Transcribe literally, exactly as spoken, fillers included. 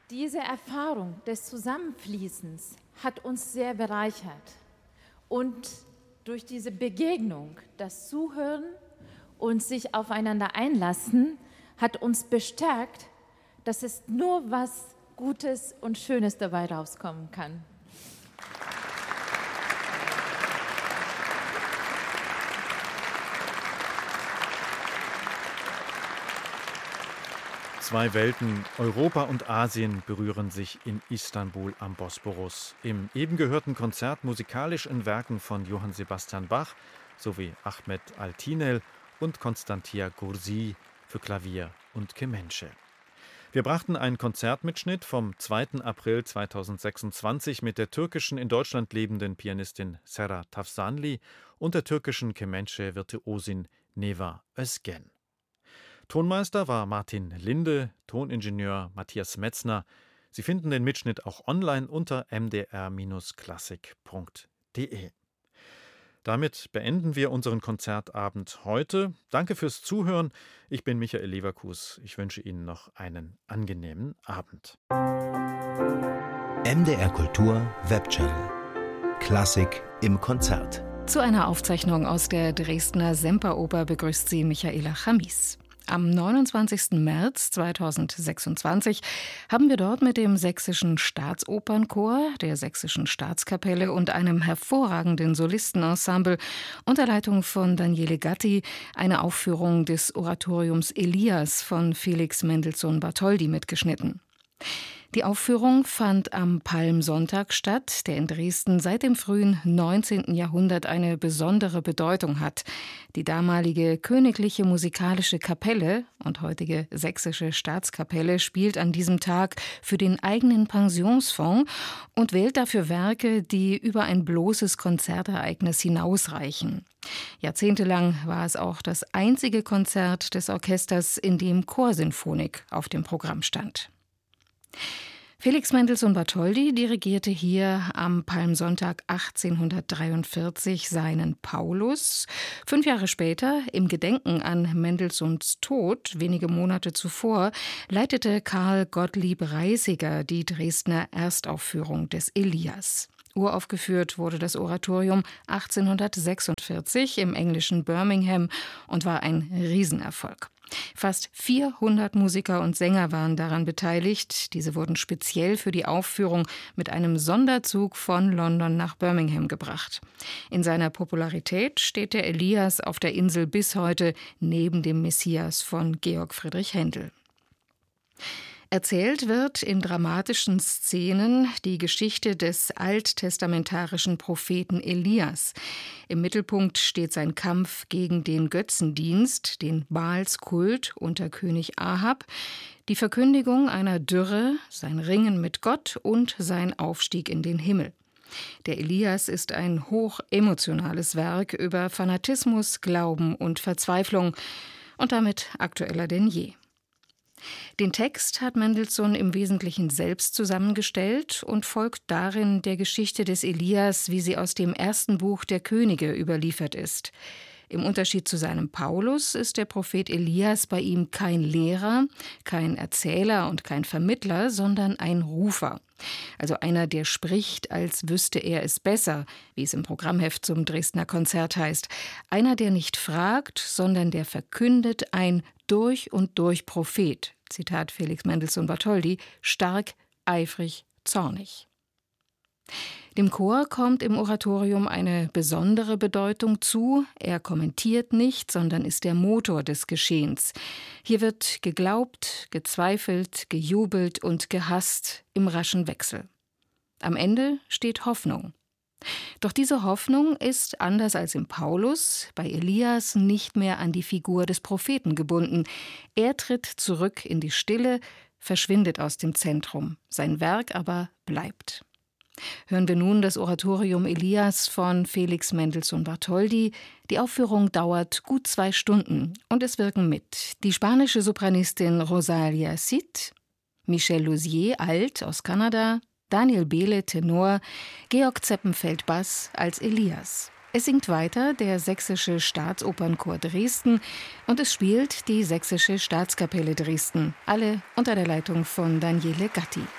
Diese Erfahrung des Zusammenfließens hat uns sehr bereichert. Und durch diese Begegnung, das Zuhören und sich aufeinander einlassen, hat uns bestärkt, dass es nur was Gutes und Schönes dabei rauskommen kann. Zwei Welten, Europa und Asien, berühren sich in Istanbul am Bosporus. Im eben gehörten Konzert musikalisch in Werken von Johann Sebastian Bach sowie Ahmet Altinel und Konstantin Gursi für Klavier und Kemençe. Wir brachten einen Konzertmitschnitt vom zweiten April zweitausendsechsundzwanzig mit der türkischen in Deutschland lebenden Pianistin Serra Tafsanli und der türkischen Kemençe-Virtuosin Neva Özgen. Tonmeister war Martin Linde, Toningenieur Matthias Metzner. Sie finden den Mitschnitt auch online unter m d r Bindestrich klassik punkt d e. Damit beenden wir unseren Konzertabend heute. Danke fürs Zuhören. Ich bin Michael Leverkus. Ich wünsche Ihnen noch einen angenehmen Abend. M D R Kultur Webchannel. Klassik im Konzert. Zu einer Aufzeichnung aus der Dresdner Semperoper begrüßt Sie Michaela Chamis. Am neunundzwanzigsten März zweitausendsechsundzwanzig haben wir dort mit dem Sächsischen Staatsopernchor, der Sächsischen Staatskapelle und einem hervorragenden Solistenensemble unter Leitung von Daniele Gatti eine Aufführung des Oratoriums Elias von Felix Mendelssohn Bartholdy mitgeschnitten. Die Aufführung fand am Palmsonntag statt, der in Dresden seit dem frühen neunzehnten Jahrhundert eine besondere Bedeutung hat. Die damalige Königliche Musikalische Kapelle und heutige Sächsische Staatskapelle spielt an diesem Tag für den eigenen Pensionsfonds und wählt dafür Werke, die über ein bloßes Konzertereignis hinausreichen. Jahrzehntelang war es auch das einzige Konzert des Orchesters, in dem Chorsinfonik auf dem Programm stand. Felix Mendelssohn Bartholdy dirigierte hier am Palmsonntag achtzehnhundertdreiundvierzig seinen Paulus. Fünf Jahre später, im Gedenken an Mendelssohns Tod, wenige Monate zuvor, leitete Karl Gottlieb Reisiger die Dresdner Erstaufführung des Elias. Uraufgeführt wurde das Oratorium achtzehnhundertsechsundvierzig im englischen Birmingham und war ein Riesenerfolg. Fast vierhundert Musiker und Sänger waren daran beteiligt. Diese wurden speziell für die Aufführung mit einem Sonderzug von London nach Birmingham gebracht. In seiner Popularität steht der Elias auf der Insel bis heute neben dem Messias von Georg Friedrich Händel. Erzählt wird in dramatischen Szenen die Geschichte des alttestamentarischen Propheten Elias. Im Mittelpunkt steht sein Kampf gegen den Götzendienst, den Baalskult unter König Ahab, die Verkündigung einer Dürre, sein Ringen mit Gott und sein Aufstieg in den Himmel. Der Elias ist ein hochemotionales Werk über Fanatismus, Glauben und Verzweiflung und damit aktueller denn je. Den Text hat Mendelssohn im Wesentlichen selbst zusammengestellt und folgt darin der Geschichte des Elias, wie sie aus dem ersten Buch der Könige überliefert ist. Im Unterschied zu seinem Paulus ist der Prophet Elias bei ihm kein Lehrer, kein Erzähler und kein Vermittler, sondern ein Rufer. Also einer, der spricht, als wüsste er es besser, wie es im Programmheft zum Dresdner Konzert heißt. Einer, der nicht fragt, sondern der verkündet, ein durch und durch Prophet, Zitat Felix Mendelssohn Bartholdy, stark, eifrig, zornig. Dem Chor kommt im Oratorium eine besondere Bedeutung zu. Er kommentiert nicht, sondern ist der Motor des Geschehens. Hier wird geglaubt, gezweifelt, gejubelt und gehasst im raschen Wechsel. Am Ende steht Hoffnung. Doch diese Hoffnung ist, anders als im Paulus, bei Elias nicht mehr an die Figur des Propheten gebunden. Er tritt zurück in die Stille, verschwindet aus dem Zentrum. Sein Werk aber bleibt. Hören wir nun das Oratorium Elias von Felix Mendelssohn Bartholdy. Die Aufführung dauert gut zwei Stunden und es wirken mit die spanische Sopranistin Rosalia Cid, Michel Lusier, Alt aus Kanada, Daniel Behle, Tenor, Georg Zeppenfeld, Bass als Elias. Es singt weiter der Sächsische Staatsopernchor Dresden und es spielt die Sächsische Staatskapelle Dresden, alle unter der Leitung von Daniele Gatti.